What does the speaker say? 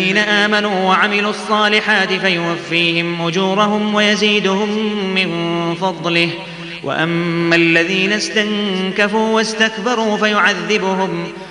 الذين آمنوا وعملوا الصالحات فيوفيهم أجورهم ويزيدهم من فضله وأما الذين استنكفوا واستكبروا فيعذبهم